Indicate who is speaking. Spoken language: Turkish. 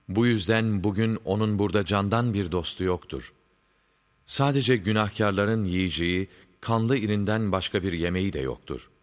Speaker 1: Bu yüzden bugün onun burada candan bir dostu yoktur. Sadece günahkarların yiyeceği kanlı irinden başka bir yemeği de yoktur.